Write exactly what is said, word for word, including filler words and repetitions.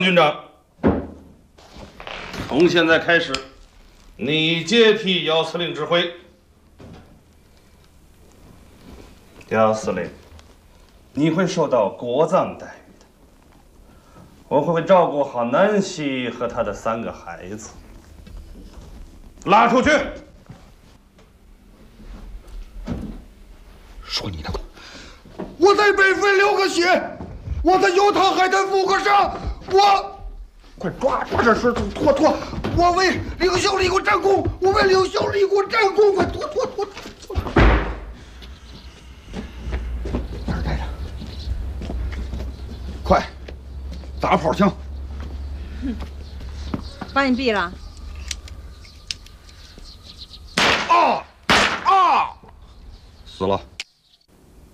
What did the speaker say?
军长，从现在开始，你接替姚司令指挥。姚司令，你会受到国葬待遇的。我会照顾好南希和他的三个孩子。拉出去！ 说你的吧。 我在北非流个血，我在犹他海滩负个伤，我。 快抓抓这尸土，拖拖！我为领袖立过战功，我为领袖立过战功，快拖拖拖拖！哪儿待着？快，打炮枪！ 哼，把你毙了！ 啊啊！死了。